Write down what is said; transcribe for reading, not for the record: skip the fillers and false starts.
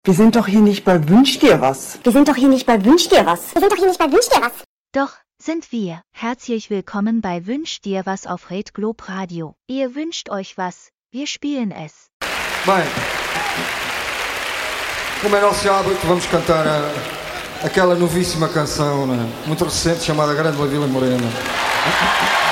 Wir sind doch hier nicht bei Wünsch dir was. Wir sind doch hier nicht bei Wünsch dir was. Wir sind doch hier nicht bei Wünsch dir was. Doch, sind wir. Herzlich willkommen bei Wünsch dir was auf Red Globe Radio. Ihr wünscht euch was, wir spielen es. Bem, como é nosso hábito, vamos cantar aquela novíssima canção, né? Muito recente, chamada Grande La Vila Morena.